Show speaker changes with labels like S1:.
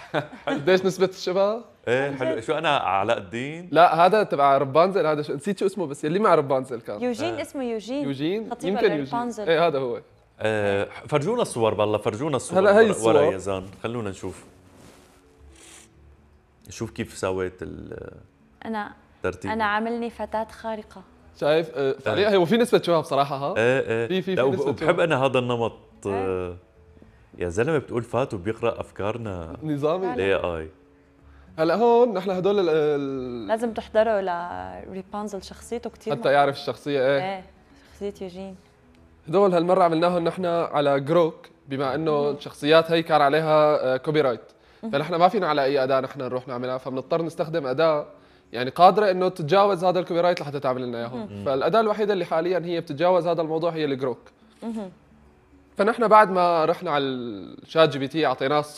S1: قديش نسبة الشبه؟
S2: ايه حلو. شو انا علاء الدين؟
S1: لا هذا تبع رابنزل، هذا شو نسيت شو اسمه، بس يلي مع رابنزل كان
S3: يوجين، اسمه يوجين.
S1: يوجين،
S3: خطيب
S1: يمكن يوجين.
S3: رابنزل.
S1: ايه هذا هو.
S2: فرجونا الصور بالله، فرجونا الصور.
S1: هلا هي
S2: ورا
S1: الصور.
S2: يزان، خلونا نشوف. شوف كيف سويت الترتيب.
S3: انا عاملني فتاة خارقة.
S1: شايف فعليا هو في نسبة شبه بصراحة. ها
S2: ايه
S1: في
S2: لا،
S1: نسبة
S2: وبحب
S1: شبه.
S2: انا هذا النمط. يا زلمه بتقول فات وبيقرا افكارنا
S1: نظامي.
S2: الاي اي.
S1: هلا هون نحن هدول
S3: لازم تحضروا لريبانزل، شخصيته كثير
S1: حتى يعرف الشخصية.
S3: ايه شخصية يوجين.
S1: هدول هالمرة عملناهم نحن على جروك، بما انه الشخصيات هي كان عليها كوبي رايت، فنحن ما فينا على اي اداة نحن نروح نعملها، فبنضطر نستخدم اداة يعني قادرة انه تتجاوز هذا الكوبي رايت لحتى تعمل لنا اياهم. فالاداة الوحيدة اللي حاليا هي بتتجاوز هذا الموضوع هي الجروك. فنحن بعد ما رحنا على الشات جي بي تي اعطيناه